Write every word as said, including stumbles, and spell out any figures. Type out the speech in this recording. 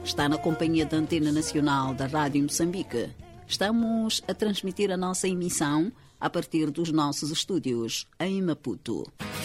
Está na companhia da Antena Nacional da Rádio Moçambique. Estamos a transmitir a nossa emissão a partir dos nossos estúdios em Maputo.